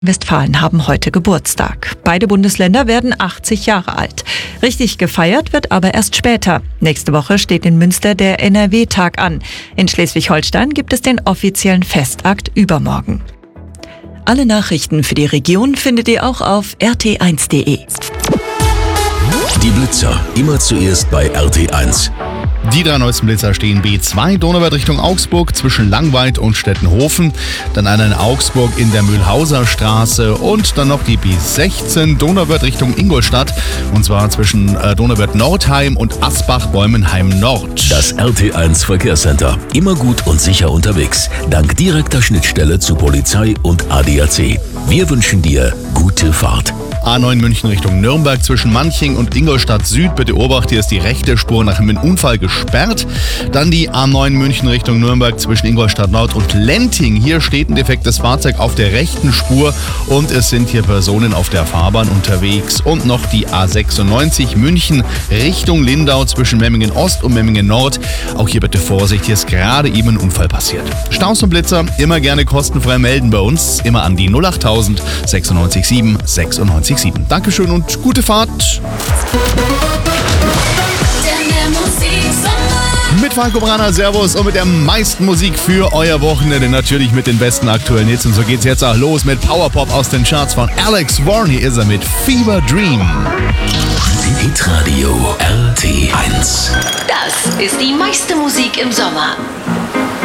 Westfalen haben heute Geburtstag. Beide Bundesländer werden 80 Jahre alt. Richtig gefeiert wird aber erst später. Nächste Woche steht in Münster der NRW-Tag an. In Schleswig-Holstein gibt es den offiziellen Festakt übermorgen. Alle Nachrichten für die Region findet ihr auch auf rt1.de. Die Blitzer, immer zuerst bei RT1. Die 3 neuesten Blitzer stehen B2 Donauwörth Richtung Augsburg zwischen Langweid und Stettenhofen. Dann einer in Augsburg in der Mühlhauser Straße und dann noch die B16 Donauwörth Richtung Ingolstadt. Und zwar zwischen Donauwörth Nordheim und Asbach-Bäumenheim Nord. Das RT1 Verkehrscenter. Immer gut und sicher unterwegs. Dank direkter Schnittstelle zu Polizei und ADAC. Wir wünschen dir gute Fahrt. A9 München Richtung Nürnberg zwischen Manching und Ingolstadt Süd. Bitte Obacht, hier ist die rechte Spur nach einem Unfall gesperrt. Dann die A9 München Richtung Nürnberg zwischen Ingolstadt Nord und Lenting. Hier steht ein defektes Fahrzeug auf der rechten Spur und es sind hier Personen auf der Fahrbahn unterwegs. Und noch die A96 München Richtung Lindau zwischen Memmingen Ost und Memmingen Nord. Auch hier bitte Vorsicht, hier ist gerade eben ein Unfall passiert. Staus und Blitzer immer gerne kostenfrei melden bei uns. Immer an die 08000 96 7 96 7. Dankeschön und gute Fahrt. Mit Franco Brana, Servus und mit der meisten Musik für euer Wochenende. Natürlich mit den besten aktuellen Hits. Und so geht's jetzt auch los mit Powerpop aus den Charts von Alex Warren. Hier ist er mit Fever Dream. Hitradio RT1. Das ist die meiste Musik im Sommer.